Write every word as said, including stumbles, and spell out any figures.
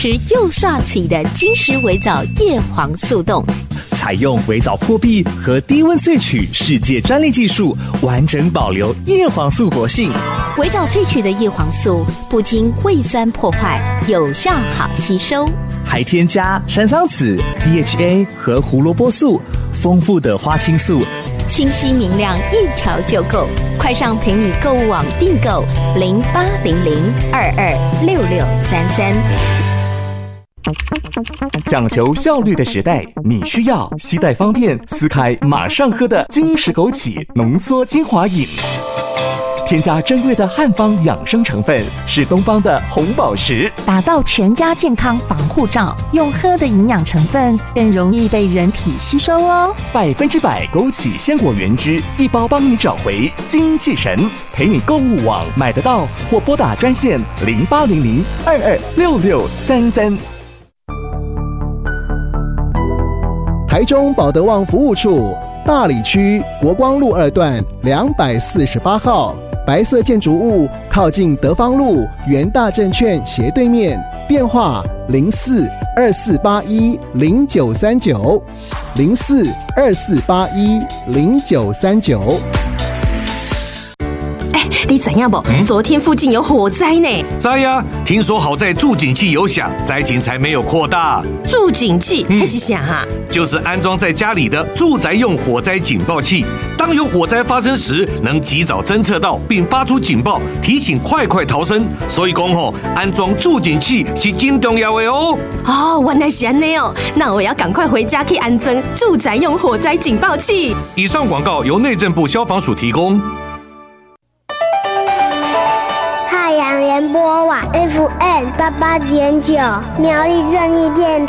吃又刷起的金石微藻叶黄素冻。 采用微藻破壁和低温萃取世界专利技术，完整保留叶黄素活性。 微藻萃取的叶黄素不经胃酸破坏，有效好吸收， 还添加山桑子、D H A 和胡萝卜素，丰富的花青素， 清晰明亮，一条就够。快上陪你购物网订购零八零零二二六六三三。 讲求效率的时代，你需要携带方便、撕开马上喝的金石枸杞浓缩精华饮。添加珍贵的汉方养生成分，是东方的红宝石， 打造全家健康防护罩。用喝的营养成分更容易被人体吸收哦。 百分之百枸杞鲜果原汁，一包帮你找回精气神。陪你购物网买得到，或拨打专线零八零零二二六六三三。 台中保德旺服务处大里区国光路二段两百四十八号，白色建筑物靠近德芳路元大证券斜对面，电话零四二四八一零九三九零四二四八一零九三九。 你怎样不？嗯、昨天附近有火灾呢。 灾呀！听说好在助警器有响，灾情才没有扩大。 助警器还是啥哈？ 就是安装在家里的住宅用火灾警报器，当有火灾发生时，能及早侦测到并发出警报，提醒快快逃生。所以讲吼，安装助警器是真重要的哦。 哦，原来是安尼哦，那我要赶快回家去安装住宅用火灾警报器。 以上广告由内政部消防署提供。 太阳联播网 F M 八八点九，苗栗正义电台。